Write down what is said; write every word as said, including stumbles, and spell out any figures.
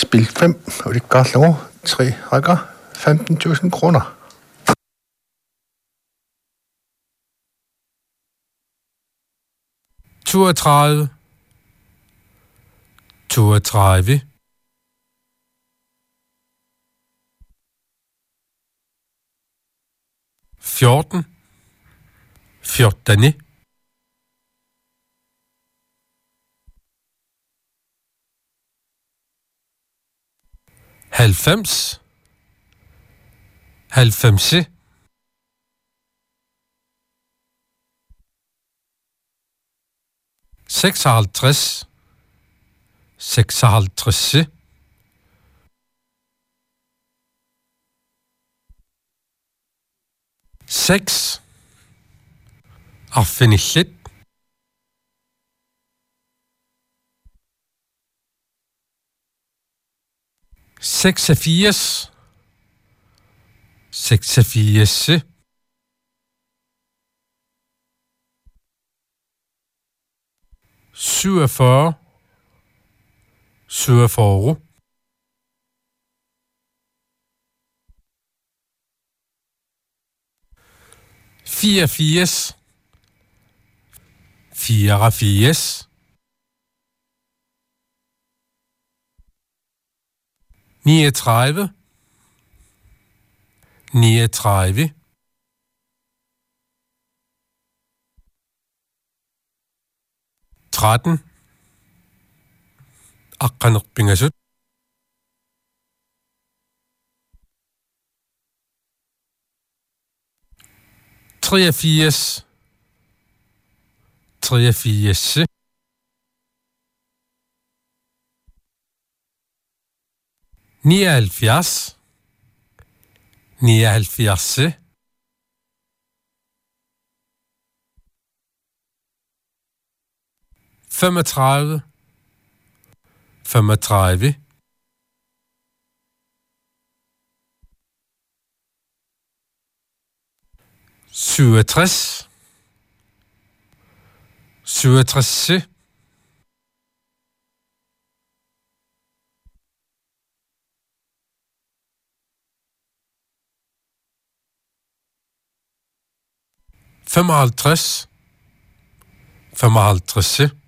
spil fem, og det gør lov. Tre rækker femten tusind kroner. toogtredive, toogtredive, fjorten, fjorten, halvfems, halvfems, seksoghalvtreds, seksoghalvtreds, seks, affinitlet, seksogfirs, seksogfirs, syvogfyrre, syvogfyrre, fireogfirs, fireogfirs, niogtredive, niogtredive, tretten, aqqanerpingasut, treogfirs, treogfirs, nioghalvfjerds, nioghalvfjerds, femogtredive, femogtredive, syvogtres, syvogtres, femoghalvtreds, femoghalvtreds,